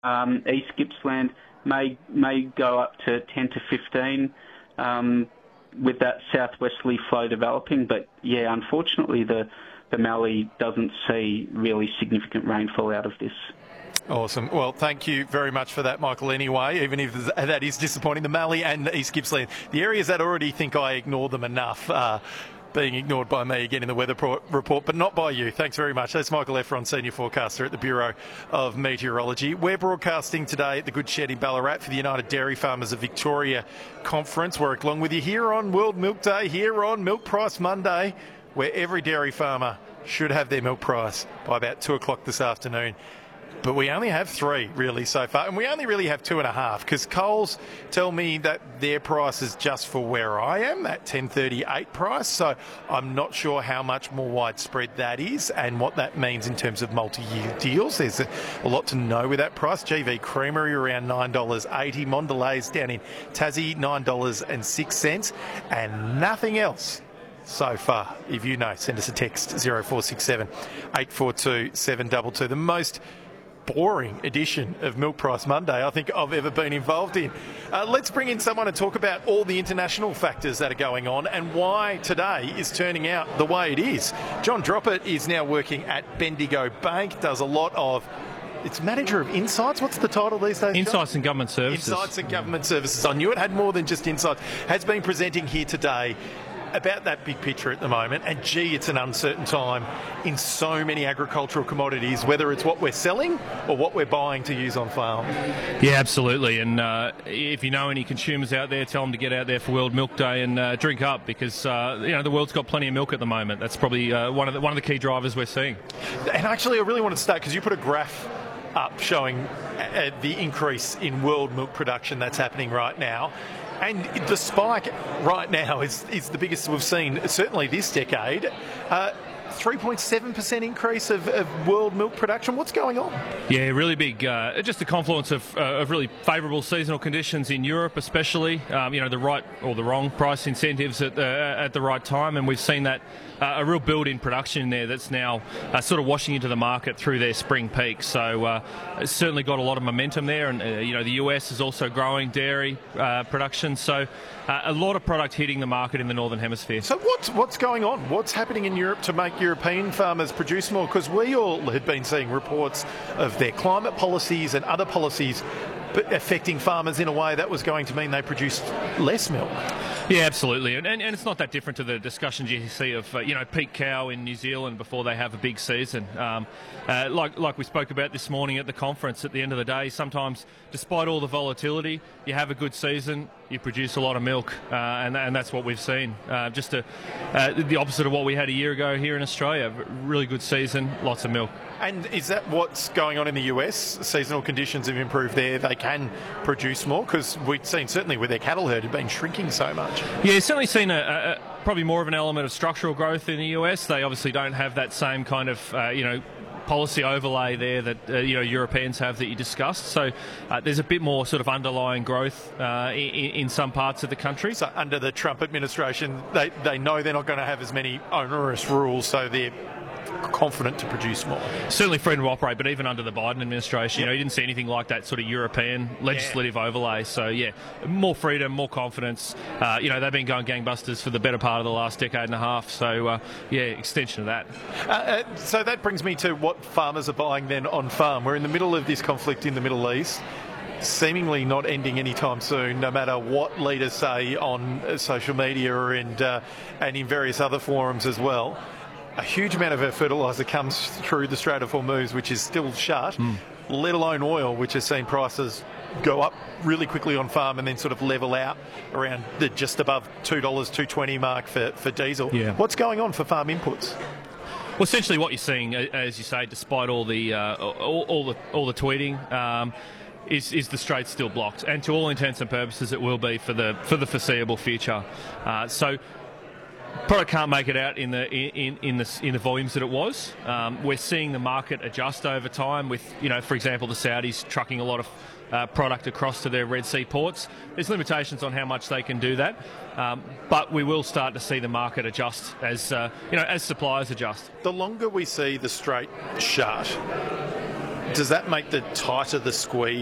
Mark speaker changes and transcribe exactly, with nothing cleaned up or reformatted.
Speaker 1: Um, East Gippsland may may go up to ten to fifteen um, with that southwesterly flow developing. But yeah, unfortunately, the the Mallee doesn't see really significant rainfall out of this.
Speaker 2: Awesome. Well, thank you very much for that, Michael, anyway, even if that is disappointing. The Mallee and the East Gippsland, the areas that already think I ignore them enough, uh, being ignored by me again in the weather report, but not by you. Thanks very much. That's Michael Efron, Senior Forecaster at the Bureau of Meteorology. We're broadcasting today at the Good Shed in Ballarat for the United Dairy Farmers of Victoria Conference. Work along with you here on World Milk Day, here on Milk Price Monday, where every dairy farmer should have their milk price by about two o'clock this afternoon. But we only have three, really, so far. And we only really have two and a half, because Coles tell me that their price is just for where I am, that ten thirty-eight price. So I'm not sure how much more widespread that is and what that means in terms of multi-year deals. There's a, a lot to know with that price. G V Creamery around nine dollars eighty. Mondelez down in Tassie, nine dollars and six cents. And nothing else so far. If you know, send us a text, zero four six seven, eight four two, seven two two. The most boring edition of Milk Price Monday I think I've ever been involved in. Uh, let's bring in someone to talk about all the international factors that are going on and why today is turning out the way it is. John Droppett is now working at Bendigo Bank, does a lot of It's Manager of Insights. What's the title these days, John?
Speaker 3: Insights and Government Services.
Speaker 2: Insights and Government Services. I knew it had more than just insights. Has been presenting here today about that big picture at the moment, and gee, it's an uncertain time in so many agricultural commodities, whether it's what we're selling or what we're buying to use on farm.
Speaker 3: Yeah, absolutely. And uh, if you know any consumers out there, tell them to get out there for World Milk Day and uh, drink up, because uh, you know the world's got plenty of milk at the moment. That's probably uh, one of the, one of the key drivers we're seeing.
Speaker 2: And actually, I really want to start because you put a graph up showing uh, the increase in world milk production that's happening right now. And the spike right now is, is the biggest we've seen, certainly this decade. Uh, three point seven percent increase of, of world milk production. What's going on?
Speaker 3: Yeah, really big. Uh, just a confluence of, uh, of really favourable seasonal conditions in Europe, especially. Um, you know, the right or the wrong price incentives at the, at the right time, and we've seen that uh, a real build in production there that's now uh, sort of washing into the market through their spring peak. So uh, it's certainly got a lot of momentum there, and uh, you know the U S is also growing dairy uh, production. So uh, a lot of product hitting the market in the Northern Hemisphere.
Speaker 2: So what's what's going on? What's happening in Europe to make European farmers produce more? Because we all had been seeing reports of their climate policies and other policies affecting farmers in a way that was going to mean they produced less milk.
Speaker 3: Yeah, absolutely, and, and, and it's not that different to the discussions you see of uh, you know peak cow in New Zealand before they have a big season. Um, uh, like like we spoke about this morning at the conference. At the end of the day, sometimes, despite all the volatility, you have a good season, you produce a lot of milk, uh, and and that's what we've seen. Uh, just a, uh, the opposite of what we had a year ago here in Australia. Really good season, lots of milk.
Speaker 2: And is that what's going on in the U S? Seasonal conditions have improved there. They can produce more, because we've seen certainly with their cattle herd had been shrinking so much.
Speaker 3: Yeah, certainly seen a, a, probably more of an element of structural growth in the U S. They obviously don't have that same kind of uh, you know policy overlay there that uh, you know Europeans have that you discussed. So uh, there's a bit more sort of underlying growth uh, in, in some parts of the country.
Speaker 2: So under the Trump administration, they they know they're not going to have as many onerous rules, so they're confident to produce more.
Speaker 3: Certainly freedom to operate, but even under the Biden administration, yep. you know, you didn't see anything like that sort of European legislative yeah. overlay. So yeah, more freedom, more confidence. Uh, you know, they've been going gangbusters for the better part of the last decade and a half. So uh, yeah, extension of that.
Speaker 2: Uh, uh, so that brings me to what farmers are buying then on farm. We're in the middle of this conflict in the Middle East, seemingly not ending anytime soon, no matter what leaders say on social media and uh, and in various other forums as well. A huge amount of our fertiliser comes through the Strait of Hormuz, which is still shut, mm. let alone oil, which has seen prices go up really quickly on farm and then sort of level out around the just above two dollars, two twenty mark for, for diesel.
Speaker 3: Yeah.
Speaker 2: What's going on for farm inputs?
Speaker 3: Well, essentially what you're seeing, as you say, despite all the uh, all, all the all the tweeting, um, Is, is the strait still blocked, and to all intents and purposes, it will be for the for the foreseeable future. Uh, so. Product can't make it out in the in in the in the volumes that it was. Um, we're seeing the market adjust over time. With you know, for example, the Saudis trucking a lot of uh, product across to their Red Sea ports. There's limitations on how much they can do that, um, but we will start to see the market adjust as uh, you know as suppliers adjust.
Speaker 2: The longer we see the strait shut, does that make the tighter the squeeze